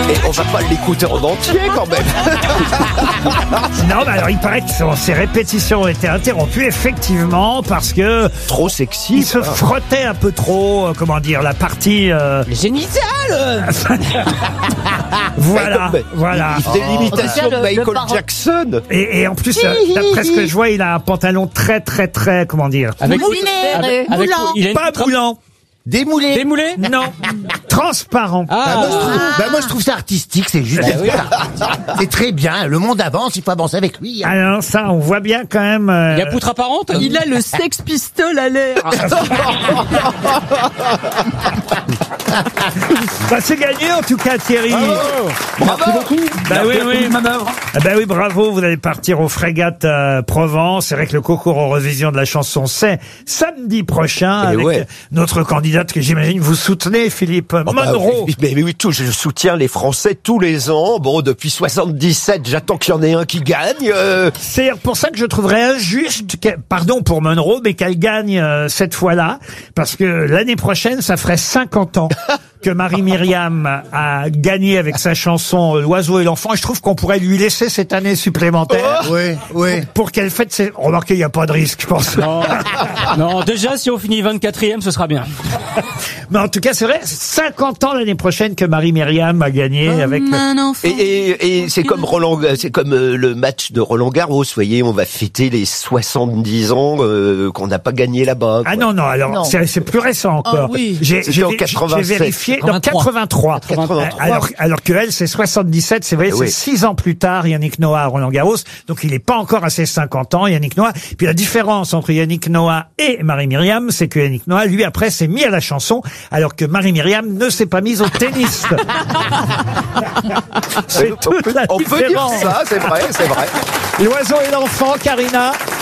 Et on va pas l'écouter en entier quand même. Non, mais alors il paraît que ces répétitions ont été interrompues effectivement parce que Trop sexy. il se frottait un peu trop, comment dire, la partie. Les génitales. Voilà, voilà. Il fait l'imitation de le Michael parent. Jackson. Et en plus, d'après ce que je vois, il a un pantalon très, comment dire, Avec, Moulé, avec, moulant. il a une pas moulant, Démoulé. démoulé. non, transparent. Ah, Moi, je trouve ça artistique, c'est juste. C'est très bien. Le monde avance, il faut avancer avec lui. Alors ça, on voit bien quand même. il y a poutre apparente. Il a le sex pistol à l'air. Bah, c'est gagné en tout cas, Thierry. Bravo. Bah oui, oui. Ah bah oui, bravo, vous allez partir aux Frégates Provence. C'est vrai que le concours Eurovision de la chanson, c'est samedi prochain avec ouais. notre candidate que j'imagine vous soutenez, Philippe Monroe. Mais oui, je soutiens les Français tous les ans. Bon, depuis 77, j'attends qu'il y en ait un qui gagne. C'est pour ça que je trouverais injuste, pardon pour Monroe, mais qu'elle gagne cette fois-là, parce que l'année prochaine, ça ferait 50 ans que Marie-Myriam a gagné avec sa chanson L'oiseau et l'enfant. Et je trouve qu'on pourrait lui laisser cette année supplémentaire Oui. pour qu'elle fête ses... Remarquez, il n'y a pas de risque, je pense. Non, déjà, si on finit 24e, ce sera bien. Mais en tout cas, c'est vrai, 50 ans l'année prochaine que Marie-Myriam a gagné avec... Et c'est comme le match de Roland Garros. Vous voyez, on va fêter les 70 ans qu'on n'a pas gagné là-bas. Ah quoi. non, alors Non. c'est plus récent encore. Ah oui. C'était en 87. J'ai vérifié, dans 83. 83. Alors que elle, c'est 77, c'est vrai, c'est Oui. 6 ans plus tard, Yannick Noah à Roland Garros. Donc il n'est pas encore à ses 50 ans, Yannick Noah. Puis la différence entre Yannick Noah et Marie-Myriam, c'est que Yannick Noah, lui, après, s'est mis à la chanson, alors que Marie-Myriam ne s'est pas mise au tennis. C'est toute la On peut dire différence. ça, c'est vrai, c'est vrai. L'oiseau et l'enfant, Karina.